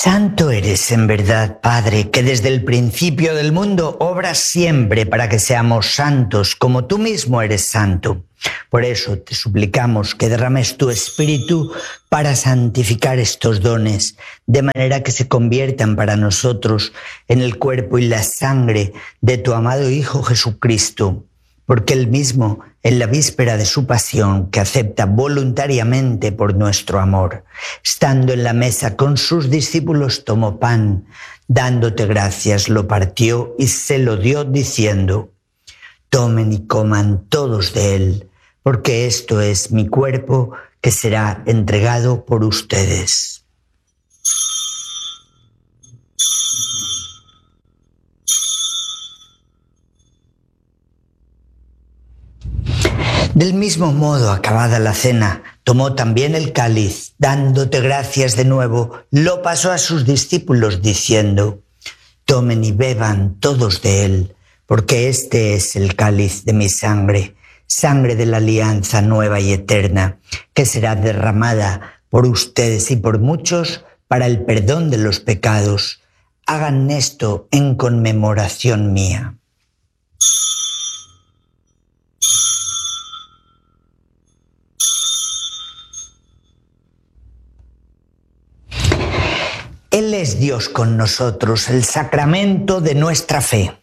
Santo eres en verdad, Padre, que desde el principio del mundo obras siempre para que seamos santos, como tú mismo eres santo. Por eso te suplicamos que derrames tu Espíritu para santificar estos dones, de manera que se conviertan para nosotros en el cuerpo y la sangre de tu amado Hijo Jesucristo, porque Él mismo, en la víspera de su pasión, que acepta voluntariamente por nuestro amor, estando en la mesa con sus discípulos, tomó pan, dándote gracias, lo partió y se lo dio diciendo: tomen y coman todos de él, porque esto es mi cuerpo que será entregado por ustedes. Del mismo modo, acabada la cena, tomó también el cáliz, dándote gracias de nuevo, lo pasó a sus discípulos diciendo: tomen y beban todos de él, porque este es el cáliz de mi sangre, sangre de la alianza nueva y eterna, que será derramada por ustedes y por muchos para el perdón de los pecados. Hagan esto en conmemoración mía. Él es Dios con nosotros, el sacramento de nuestra fe.